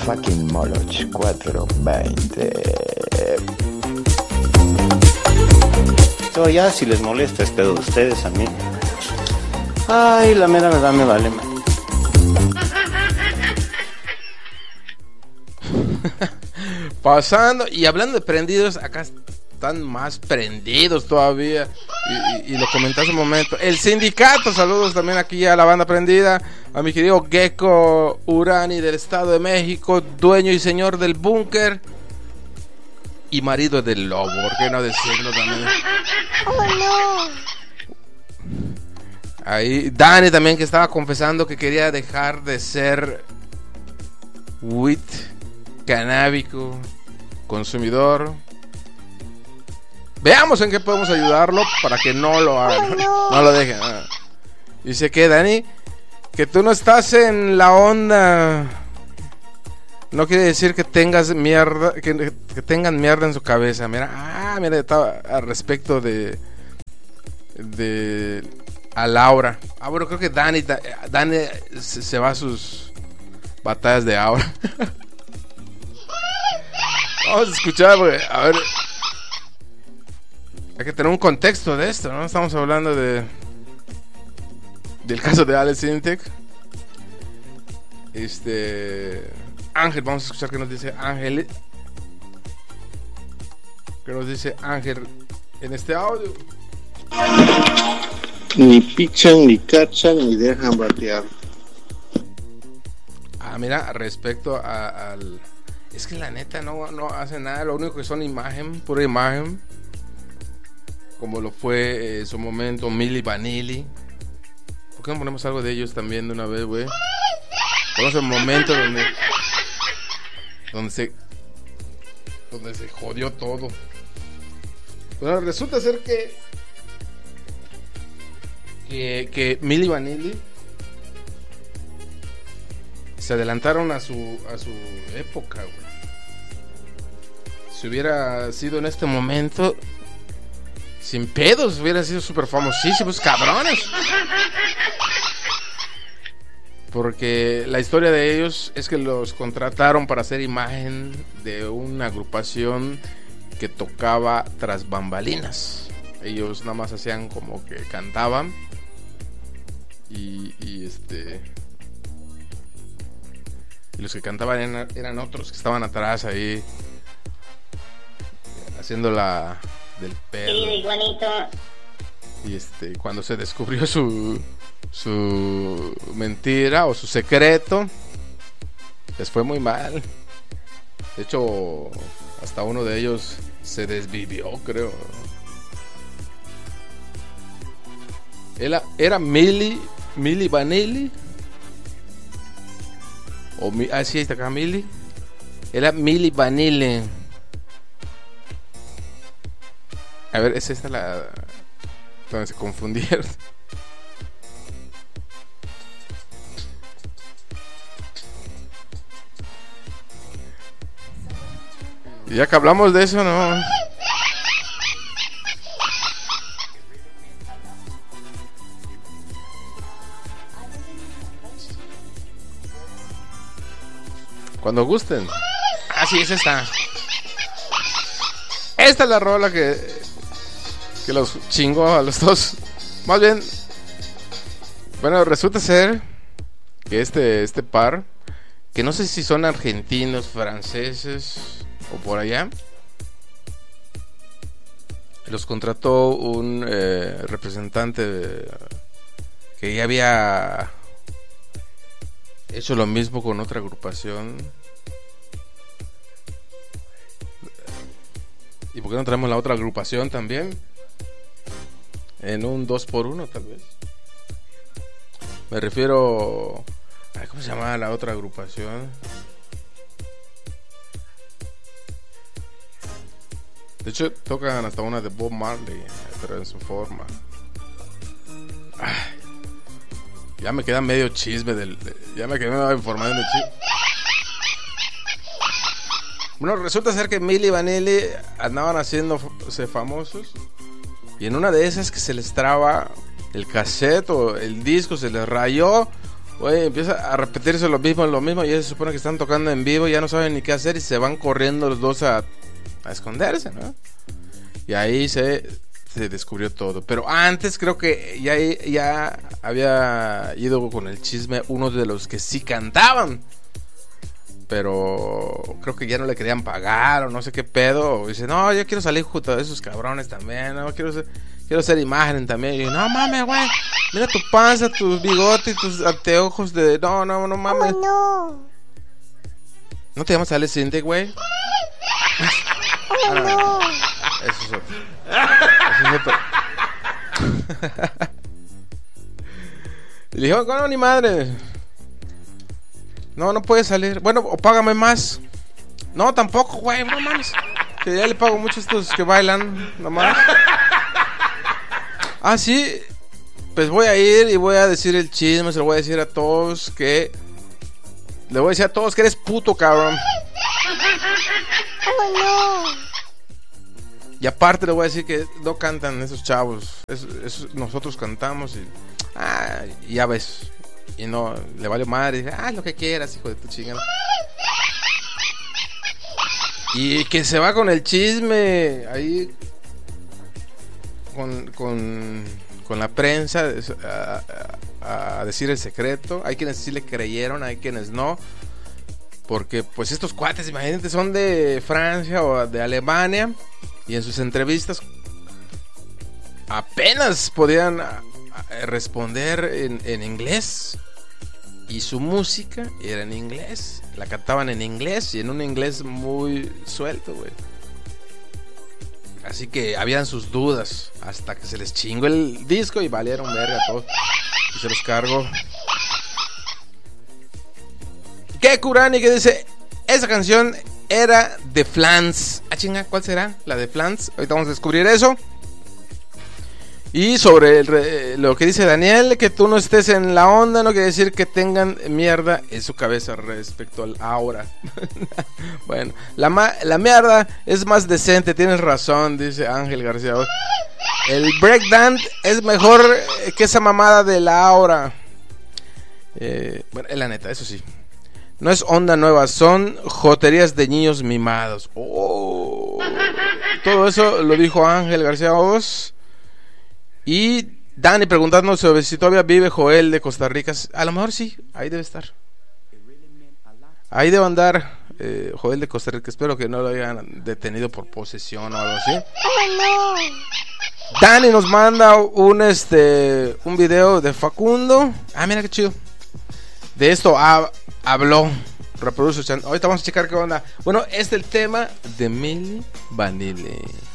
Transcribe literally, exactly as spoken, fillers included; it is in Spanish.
fucking Moloch cuatrocientos veinte. So, ya si les molesta es pedo de ustedes, a mí. Ay, la mera verdad me vale, man. Pasando y hablando de prendidos, acá están más prendidos todavía. Y, y, y lo comenté hace un momento. El sindicato, saludos también aquí a la banda prendida. A mi querido Gecko Urani del Estado de México, dueño y señor del búnker. Y marido del lobo, ¿por qué no decirlo también? Oh no. Ahí, Dani también, que estaba confesando que quería dejar de ser weed canábico consumidor. Veamos en qué podemos ayudarlo para que no lo hagan. Oh, no. No lo dejen. Dice que, Dani, que tú no estás en la onda. No quiere decir que tengas mierda, que, que tengan mierda en su cabeza. Mira, ah, mira, estaba al respecto de de a Laura. Ah, bueno, creo que Dani Dani se, se va a sus batallas de Aura. Vamos a escuchar, porque, a ver, hay que tener un contexto de esto, ¿no? Estamos hablando de del caso de Alex Intec. Este Ángel, vamos a escuchar qué nos dice Ángel. ¿Qué nos dice Ángel en este audio? Ni pichan, ni cachan, ni dejan batear. Ah, mira, respecto a, al... Es que la neta no, no hace nada. Lo único que son imagen, pura imagen. Como lo fue en su momento Milli Vanilli. ¿Por qué no ponemos algo de ellos también de una vez, güey? Ponemos el momento donde... Donde se... Donde se jodió todo. Bueno, resulta ser que... Que, que Milli Vanilli se adelantaron a su a su época, güey. Si hubiera sido en este momento, sin pedos, hubieran sido súper famosísimos, cabrones. Porque la historia de ellos es que los contrataron para hacer imagen de una agrupación que tocaba tras bambalinas. Ellos nada más hacían como que cantaban. Y, y este y los que cantaban eran, eran otros que estaban atrás ahí haciendo la del pedo. Y este cuando se descubrió su su mentira o su secreto, les fue muy mal. De hecho, hasta uno de ellos se desvivió, creo. Era, era Milli Milli Vanilli. O mi, ah, sí, está acá Milli. Era Milli Vanilli. A ver, es esta la donde se confundieron. Y ya que hablamos de eso, no. Cuando gusten. Ah, sí, es esta. Esta es la rola que que los chingó a los dos. Más bien, bueno, resulta ser que este este par, que no sé si son argentinos, franceses o por allá, los contrató un eh, representante de, que ya había hecho lo mismo con otra agrupación. ¿Y por qué no traemos la otra agrupación también? En un dos por uno tal vez. Me refiero... Ay, ¿cómo se llama la otra agrupación? De hecho, tocan hasta una de Bob Marley, pero en su forma. Ay, ya me queda medio chisme del... De, ya me quedé informando del chisme. Bueno, resulta ser que Milli Vanilli andaban haciéndose famosos. Y en una de esas que se les traba el cassette o el disco, se les rayó. Güey, empieza a repetirse lo mismo, lo mismo. Y ellos se supone que están tocando en vivo, ya no saben ni qué hacer y se van corriendo los dos a, a esconderse, ¿no? Y ahí se, se descubrió todo. Pero antes creo que ya, ya había ido con el chisme uno de los que sí cantaban. Pero creo que ya no le querían pagar o no sé qué pedo. O dice, no, yo quiero salir junto a esos cabrones también, no, quiero ser, quiero ser imagen también. Y yo, no mames, güey, mira tu panza, tus bigotes, tus anteojos de... No, no, no mames. Oh, no. ¿No te llamas Alex Sintek, güey? Oh, ah, no. no. Eso es otro. Eso es otro. Y le dijo, no, ni madre. No, no puede salir. Bueno, o págame más. No, tampoco, güey, no mames. Que ya le pago mucho a estos que bailan, nomás. Ah, sí. Pues voy a ir y voy a decir el chisme. Se lo voy a decir a todos que... Le voy a decir a todos que eres puto, cabrón. Oh, no. Y aparte le voy a decir que no cantan esos chavos. Es, es, nosotros cantamos y... Ah, y ya ves. Y no, le vale madre. Y dice, ah, lo que quieras, hijo de tu chingada. Y que se va con el chisme ahí con, con, con la prensa a, a, a decir el secreto. Hay quienes sí le creyeron, hay quienes no. Porque pues estos cuates, imagínate, son de Francia o de Alemania. Y en sus entrevistas apenas podían a, a responder en, en inglés. Y su música era en inglés. La cantaban en inglés y en un inglés muy suelto, güey. Así que habían sus dudas hasta que se les chingó el disco y valieron verga todos. Y se los cargó. ¿Qué Kurani que dice? Esa canción era de Flans. Ah, chinga, ¿cuál será? La de Flans. Ahorita vamos a descubrir eso. Y sobre el, lo que dice Daniel, que tú no estés en la onda no quiere decir que tengan mierda en su cabeza respecto al ahora. Bueno, la, ma, la mierda es más decente, tienes razón, dice Ángel García. El breakdance es mejor que esa mamada de la ahora. Eh, bueno, es la neta, eso sí. No es onda nueva, son joterías de niños mimados. Oh. Todo eso lo dijo Ángel García Oz. Y Dani preguntándonos sobre si todavía vive Joel de Costa Rica. A lo mejor sí, ahí debe estar. Ahí debe andar eh, Joel de Costa Rica. Espero que no lo hayan detenido por posesión o algo así. Oh, no. Dani nos manda un este un video de Facundo. Ah, mira qué chido. De esto ha, habló Reproduce. Ahorita vamos a checar qué onda. Bueno, este es el tema de Milli Vanilli.